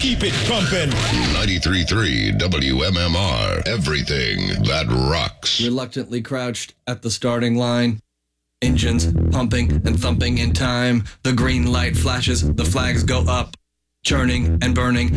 Keep it pumping. 93.3 WMMR. Everything that rocks. Reluctantly crouched at the starting line. Engines pumping and thumping in time. The green light flashes, the flags go up. Churning and burning